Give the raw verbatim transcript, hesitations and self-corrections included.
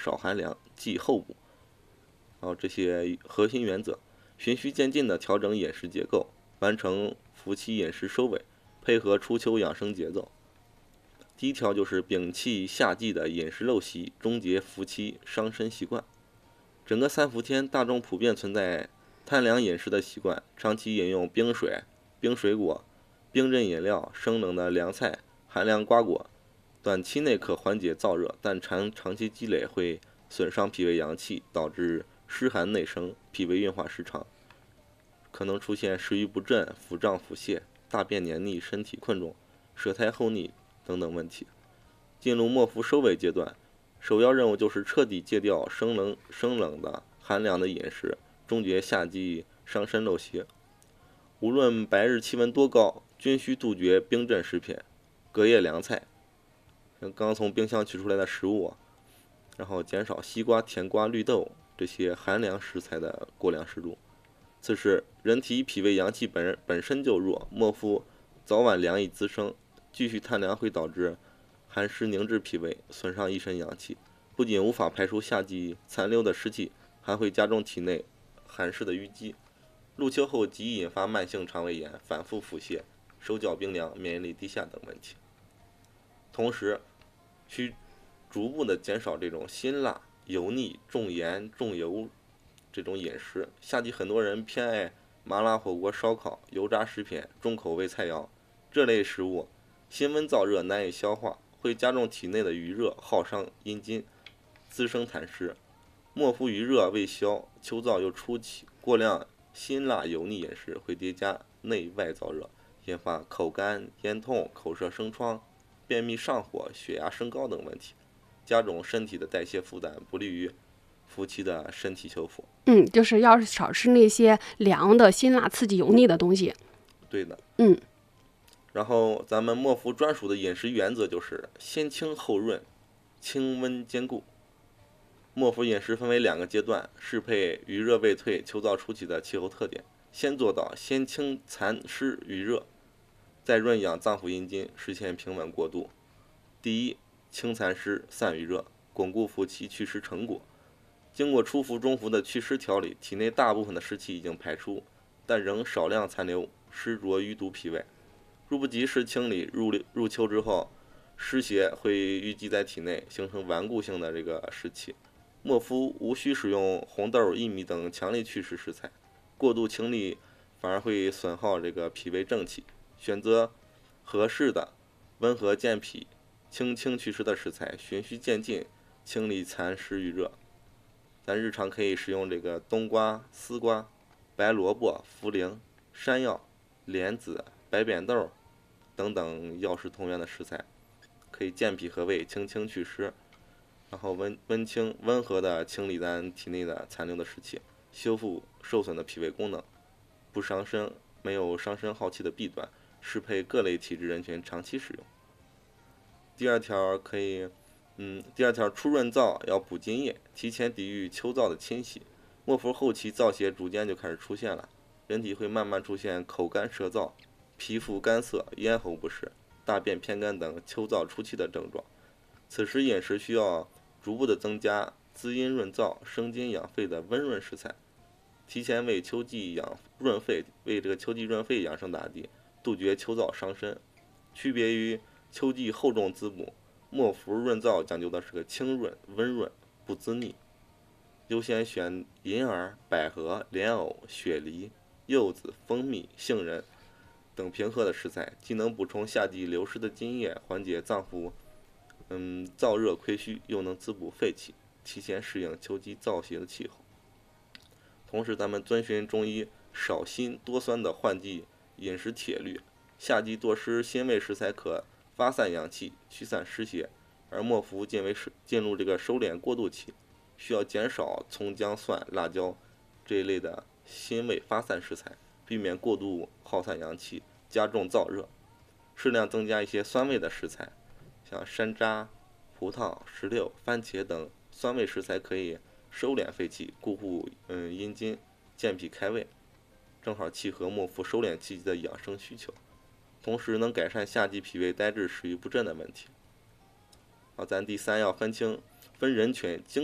少寒凉，忌后补。然后这些核心原则，循序渐进地调整饮食结构，完成夫妻饮食收尾，配合初秋养生节奏。第一条就是摒弃夏季的饮食陋习，终结夫妻伤身习惯。整个三伏天，大众普遍存在贪凉饮食的习惯，长期饮用冰水、冰水果、冰镇饮料、生冷的凉菜、寒凉瓜果，短期内可缓解燥热，但长长期积累会损伤脾胃阳气，导致湿寒内生，脾胃运化失常，可能出现食欲不振、腹胀腹泻、大便黏腻、身体困重、舌苔厚腻等等问题。进入末伏收尾阶段，首要任务就是彻底戒掉生冷生冷的寒凉的饮食，终结夏季伤身陋习。无论白日气温多高，均需杜绝冰镇食品、隔夜凉菜，刚从冰箱取出来的食物，然后减少西瓜、甜瓜、绿豆这些寒凉食材的过量摄入。此时人体脾胃阳气本本身就弱，末伏早晚凉意滋生，继续贪凉会导致寒湿凝滞脾胃，损伤一身阳气，不仅无法排出夏季残留的湿气，还会加重体内寒湿的淤积。入秋后极易引发慢性肠胃炎、反复腹泻、手脚冰凉、免疫力低下等问题。同时，需逐步的减少这种辛辣、油腻、重盐、重油这种饮食。夏季很多人偏爱麻辣火锅、烧烤、油炸食品、重口味菜肴，这类食物辛温燥热，难以消化，会加重体内的余热，耗伤阴筋，滋生痰湿。末伏余热未消，秋燥又初起，过量辛辣油腻饮食会叠加内外燥热，引发口干、咽痛、口舌生疮、便秘上火、血压升高等问题，加重身体的代谢负担，不利于夫妻的身体修复。 嗯，就是要是少吃那些凉的、辛辣、刺激、油腻的东西。 对的。 嗯。 然后咱们末伏专属的饮食原则就是先清后润，清温兼顾。末伏饮食分为两个阶段，适配余热未退、秋燥初起的气候特点。先做到先清残湿余热，再润养脏腑阴筋，实现平稳过渡。第一，清残湿散余热，巩固伏期祛湿成果。经过初伏中伏的祛湿调理，体内大部分的湿气已经排出，但仍少量残留湿浊淤堵脾胃，若不及时清理，入入秋之后，湿邪会淤积在体内，形成顽固性的这个湿气。末伏无需使用红豆、薏米等强力祛湿食材，过度清理反而会损耗这个脾胃正气。选择合适的温和健脾、清清祛湿的食材，循序渐进清理残湿余热。咱日常可以使用这个冬瓜、丝瓜、白萝卜、茯苓、山药、莲子、白扁豆等等药食同源的食材，可以健脾和胃、清清祛湿，然后温温清温和的清理咱体内的残留的湿气，修复受损的脾胃功能，不伤身，没有伤身耗气的弊端，适配各类体质人群长期使用。第二条可以，嗯，第二条初润燥要补津液，提前抵御秋燥的侵袭。末伏后期燥邪逐渐就开始出现了，人体会慢慢出现口干舌燥、皮肤干涩、咽喉不适、大便偏干等秋燥初期的症状。此时饮食需要逐步的增加滋阴润燥、生津养肺的温润食材，提前为秋季养润肺，为这个秋季润肺养生打底，杜绝秋燥伤身。区别于秋季厚重滋补，末伏润燥讲究的是个清润、温润，不滋腻。优先选银耳、百合、莲藕、雪梨、柚子、蜂蜜、杏仁等平和的食材，既能补充夏季流失的津液，缓解脏腑嗯燥热亏虚，又能滋补肺气，提前适应秋季燥邪的气候。同时，咱们遵循中医少辛多酸的换季饮食铁律，夏季多吃辛味食材可发散阳气、驱散湿邪，而末伏进为进入这个收敛过渡期，需要减少葱姜蒜辣椒这一类的辛味发散食材，避免过度耗散阳气，加重燥热。适量增加一些酸味的食材，像山楂、葡萄、石榴、番茄等酸味食材，可以收敛肺气，固护嗯阴筋，健脾开胃，正好契合末伏收敛期的养生需求，同时能改善夏季脾胃呆滞、食欲不振的问题。好，咱第三要分清分人群。